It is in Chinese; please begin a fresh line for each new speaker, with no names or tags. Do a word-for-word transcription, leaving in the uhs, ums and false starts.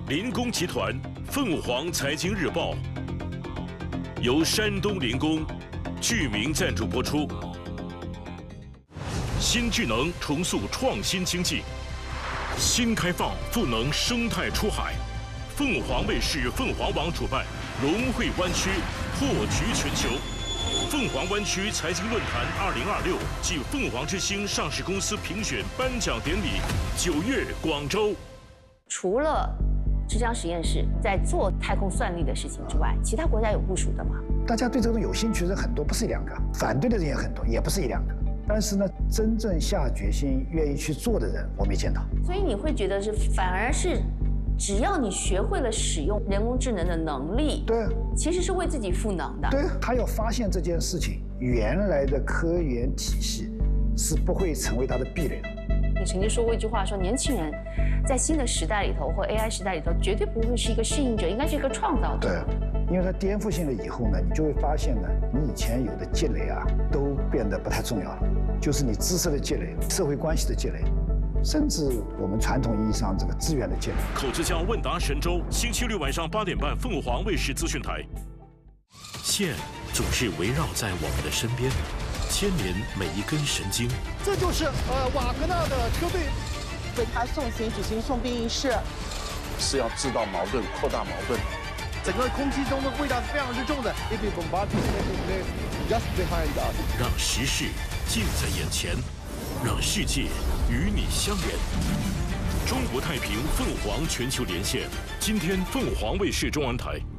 林工集团凤凰财经日报由山东林工具名赞助播出。新智能重塑创新经济，新开放赋能生态出海。凤凰卫视、凤凰网主办融汇湾区，破局全球。凤凰湾区财经论坛二零二六暨凤凰之星上市公司评选颁奖典礼，九月广州。
除了浙江实验室在做太空算力的事情之外，其他国家有部署的吗？
大家对这种有兴趣的人很多，不是一两个；反对的人也很多，也不是一两个。但是呢，真正下决心、愿意去做的人，我没见到。
所以你会觉得是，反而是，只要你学会了使用人工智能的能力，
对，
其实是为自己赋能的。
对，他要发现这件事情，原来的科研体系是不会成为他的壁垒的。
你曾经说过一句话，说年轻人在新的时代里头或 A I 时代里头，绝对不会是一个适应者，应该是一个创造者。
对，因为它颠覆性了以后呢，你就会发现呢，你以前有的积累啊，都变得不太重要了，就是你知识的积累、社会关系的积累，甚至我们传统意义上这个资源的积累。
口之江问答神州，星期六晚上八点半，凤凰卫视资讯台。线总是围绕在我们的身边，牵连每一根神经。
这就是呃瓦格纳的车队
为他送行举行送殡仪式，
是要制造矛盾、扩大矛盾。
整个空气中的味道是非常之重的。Just behind us，
让时事近在眼前，让世界与你相连。中国太平凤凰全球连线，今天凤凰卫视中文台。